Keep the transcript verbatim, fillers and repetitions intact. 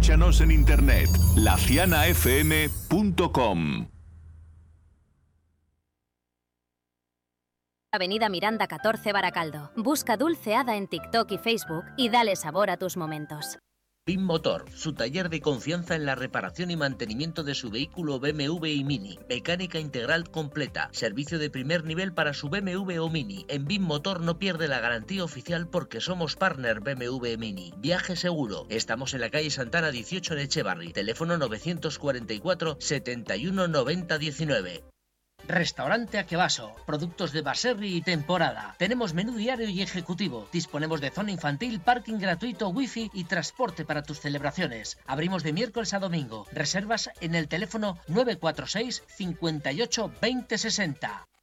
Escúchanos en internet, la ciana f m punto com. Avenida Miranda catorce, Baracaldo. Busca Dulce Hada en TikTok y Facebook y dale sabor a tus momentos. BIM Motor, su taller de confianza en la reparación y mantenimiento de su vehículo B M W y Mini. Mecánica integral completa. Servicio de primer nivel para su B M W o Mini. En BIM Motor no pierde la garantía oficial porque somos partner B M W Mini. Viaje seguro. Estamos en la calle Santana dieciocho en Echevarri. Teléfono novecientos cuarenta y cuatro, setenta y uno, noventa, diecinueve. Restaurante Akebaso, productos de baserri y temporada. Tenemos menú diario y ejecutivo. Disponemos de zona infantil, parking gratuito, wifi y transporte para tus celebraciones. Abrimos de miércoles a domingo. Reservas en el teléfono nueve cuatro seis, cincuenta y ocho, veinte, sesenta.